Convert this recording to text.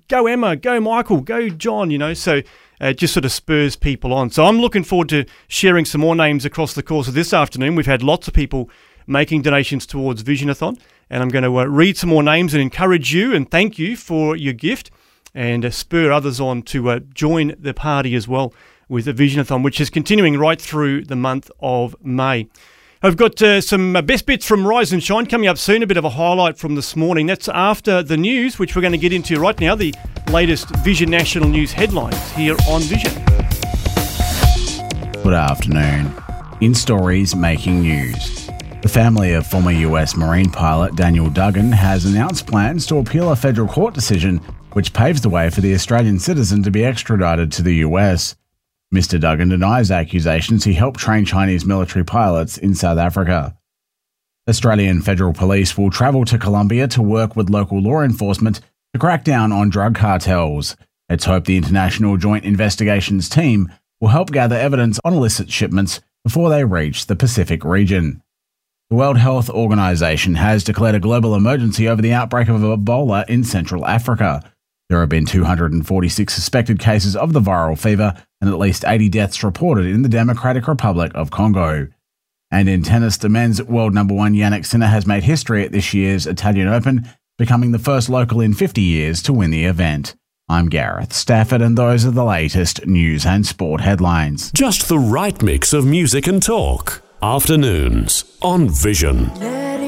go Emma, go Michael, go John, so it just sort of spurs people on. So I'm looking forward to sharing some more names across the course of this afternoon. We've had lots of people making donations towards Visionathon, and I'm going to read some more names and encourage you and thank you for your gift and spur others on to join the party as well with the Visionathon, which is continuing right through the month of May. I've got some best bits from Rise and Shine coming up soon, a bit of a highlight from this morning. That's after the news, which we're going to get into right now, the latest Vision National News headlines here on Vision. Good afternoon. In stories making news. The family of former US Marine pilot Daniel Duggan has announced plans to appeal a federal court decision which paves the way for the Australian citizen to be extradited to the US. Mr. Duggan denies accusations he helped train Chinese military pilots in South Africa. Australian Federal Police will travel to Colombia to work with local law enforcement to crack down on drug cartels. It's hoped the International Joint Investigations Team will help gather evidence on illicit shipments before they reach the Pacific region. The World Health Organization has declared a global emergency over the outbreak of Ebola in Central Africa. There have been 246 suspected cases of the viral fever and at least 80 deaths reported in the Democratic Republic of Congo. And in tennis, the men's world number one Jannik Sinner has made history at this year's Italian Open, becoming the first local in 50 years to win the event. I'm Gareth Stafford, and those are the latest news and sport headlines. Just the right mix of music and talk. Afternoons on Vision.